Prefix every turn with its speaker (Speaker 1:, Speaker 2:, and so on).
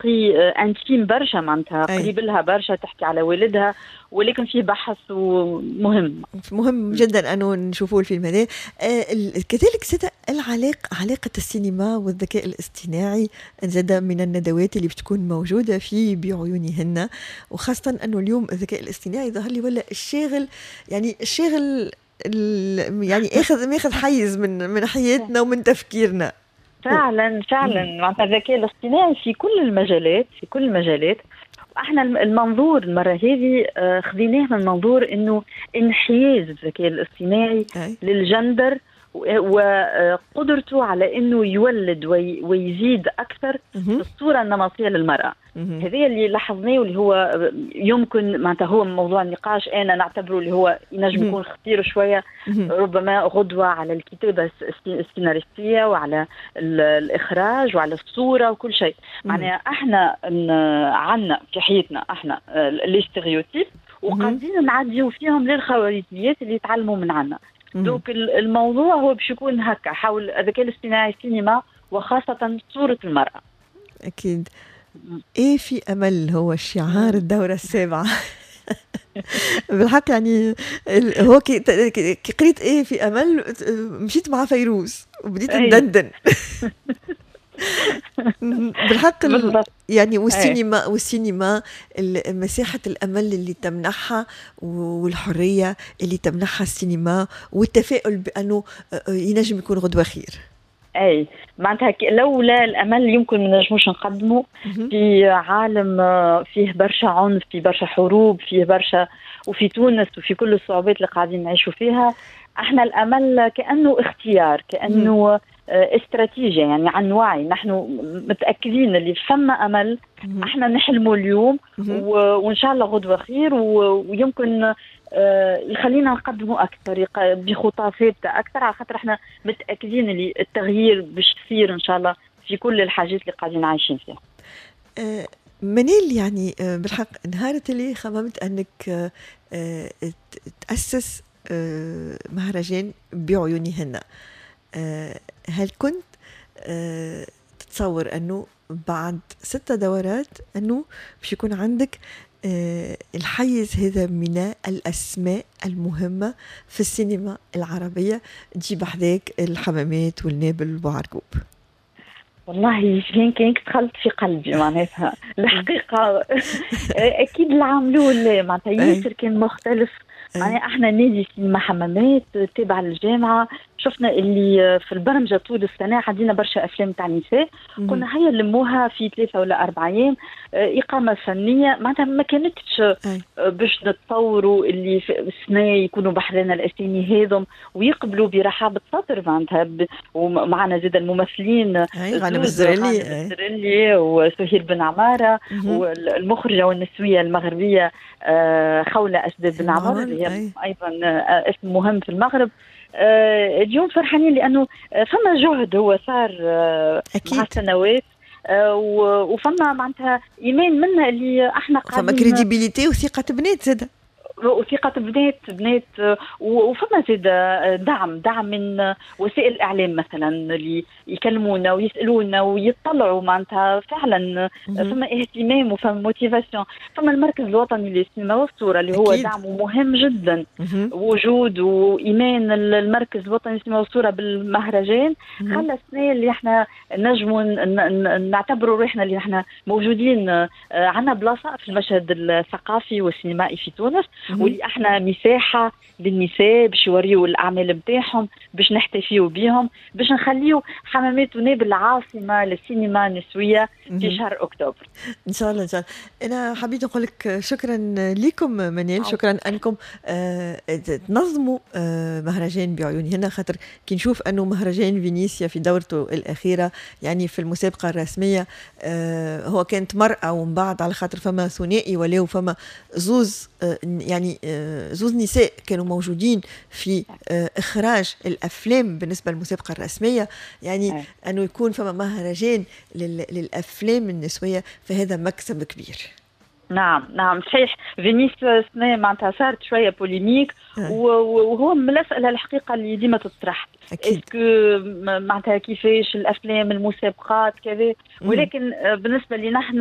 Speaker 1: موسيقي انتيم برشا، معناتها
Speaker 2: أي.
Speaker 1: قريب لها برشا، تحكي على والدها، ولكن فيه بحث ومهم.
Speaker 2: مهم جدا أنه نشوفوا الفيلم هذا. كذلك زاد علاقة السينما والذكاء الاصطناعي زاد من الندوات اللي بتكون موجودة في بعيونهن، وخاصة أنه اليوم الذكاء الاصطناعي ظهر لي ولا الشاغل، يعني الشاغل يعني ماخذ حيز من حياتنا ومن تفكيرنا.
Speaker 1: فعلا معناتها الذكاء الاصطناعي في كل المجالات، في كل المجالات. احنا المنظور المره هذه خذيناه من منظور انه انحياز الذكاء الاصطناعي للجندر وقدرته على انه يولد ويزيد اكثر في الصوره النمطيه للمراه. هذا اللي لاحظناه، واللي هو يمكن معناتها هو موضوع النقاش انا نعتبره اللي هو ينجم يكون خطير شويه، ربما غدوه على الكتابه السيناريستيه وعلى الاخراج وعلى الصوره وكل شيء. معناها احنا عندنا في حياتنا احنا لي ستيريوتيب وقاعدين نعديو فيهم للخوارزميات اللي يتعلموا من عنا. دوك الموضوع هو باش يكون هكا، حول الذكاء الاصطناعي السينما وخاصة صورة المرأة.
Speaker 2: أكيد. إيه في أمل هو شعار الدورة السابعة. بالحق يعني هو كي قريت إيه في أمل مشيت مع فيروز وبديت ندندن. بالحق يعني والسينما مساحة الأمل اللي تمنحها والحرية اللي تمنحها السينما والتفاؤل بأنه ينجم يكون غدوة خير.
Speaker 1: اي معناتها لولا الامل يمكن ما نجموش نقدموا في عالم فيه برشا عنف، فيه برشا حروب، فيه برشا، وفي تونس وفي كل الصعوبات اللي قاعدين نعيشوا فيها. احنا الامل كانه اختيار، كانه استراتيجية، يعني عن وعي. نحن متأكدين اللي فما أمل، احنا نحلمه اليوم وإن شاء الله غدوة خير، ويمكن يخلينا نقدمه أكثر بخطى ثابتة أكثر، على خاطر احنا متأكدين اللي التغيير باش يصير إن شاء الله في كل الحاجات اللي قاعدين عايشين فيها.
Speaker 2: منيل، يعني بالحق نهار اللي خممت أنك تأسس مهرجان بعيونهن، هل كنت تتصور أنه بعد 6 دورات أنه باش يكون عندك الحيز هذا من الأسماء المهمة في السينما العربية تجيب حذاك الحمامات والنابل وعرقوب؟
Speaker 1: والله كان دخلت في قلبي معناتها الحقيقة. أكيد العام الأول معناتها ياسر كان مختلف. يعني احنا نادي سينما حمامات تابع للجامعة، شفنا اللي في البرمجة طول السنة عندنا برشا أفلام تاع النساء، قلنا هيا نلموها في 3 ولا 4 أيام، إقامة فنية. معناتها ما كانتش باش نتطوروا اللي في السنة يكونوا بحرنا الأسامي هذم ويقبلوا برحابة صدر معناتها، ومعنا زاد الممثلين
Speaker 2: غانم الزريلي
Speaker 1: وسهير بن عمارة والمخرجة والنسوية المغربية خولة أسداد بن عمر اللي هي أيضا اسم مهم في المغرب. اليوم فرحانين لأنه فما جهد هو صار مع السنوات، وفما معناتها إيمان منا اللي احنا قاعدين،
Speaker 2: فما كريديبيليتي وثقة بنات زادة،
Speaker 1: وثقة بنات وفما زاد دعم من وسائل الإعلام مثلا اللي يكلمونا ويسألونا ويطلعوا. معناتها فعلا فما اهتمام وفما موتيفاسيون. فما المركز الوطني للسينما والصورة اللي هو دعمه مهم جدا، وجود وإيمان المركز الوطني للسينما والصورة بالمهرجان خلى السنة اللي احنا نجموا نعتبروا روحنا اللي احنا موجودين عنا بلاصة في المشهد الثقافي والسينمائي في تونس، واللي احنا مساحة للنساء باش يوريوا الأعمال نتاعهم، باش نحتفيوا بهم، باش نخليوا حمامات ونابل عاصمة للسينما النسوية في شهر أكتوبر
Speaker 2: إن شاء الله. أنا حبيت أقول لك شكرا لكم منيل، شكرا أنكم تنظموا مهرجان بعيونهن، خاطر كي نشوف أنه مهرجان فينيسيا في دورته الأخيرة يعني في المسابقة الرسمية هو كانت مرأة ومن بعد على خاطر فما ثنائي ولاو فما زوز، يعني زوز نساء كانوا موجودين في إخراج الأفلام بالنسبة للمسابقة الرسمية، يعني أنه يكون فما مهرجان للأفلام النسوية، فهذا مكسب كبير.
Speaker 1: نعم صحيح. فينيس سنة معناتها صارت شوية بوليميك، وهو من الأسئلة الحقيقة اللي ديما تطرح، اسكو معناتها كيفاش الأفلام المسابقات كذا، ولكن بالنسبة لنا